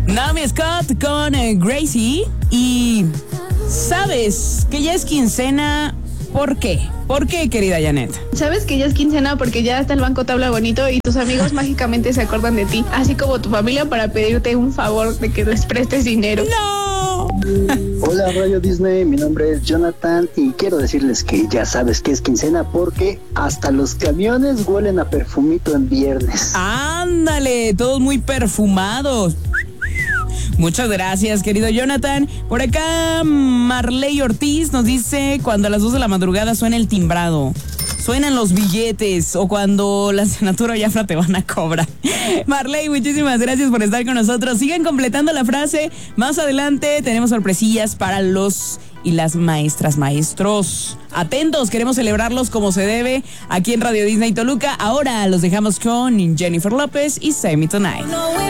Naomi Scott con Gracie. Y ¿sabes que ya es quincena? ¿Por qué? ¿Por qué, querida Janet? Sabes que ya es quincena porque ya hasta el banco te habla bonito y tus amigos mágicamente se acuerdan de ti, así como tu familia, para pedirte un favor de que les prestes dinero. ¡No! Hola Radio Disney, mi nombre es Jonathan y quiero decirles que ya sabes que es quincena porque hasta los camiones huelen a perfumito en viernes. ¡Ándale! Todos muy perfumados. Muchas gracias, querido Jonathan. Por acá, Marley Ortiz nos dice: cuando a las 2 de la madrugada suena el timbrado, suenan los billetes, o cuando la Senatura o Jafra te van a cobrar. Marley, muchísimas gracias por estar con nosotros. Sigan completando la frase. Más adelante tenemos sorpresillas para los y las maestras, maestros. Atentos, queremos celebrarlos como se debe aquí en Radio Disney Toluca. Ahora los dejamos con Jennifer López y Save Me Tonight.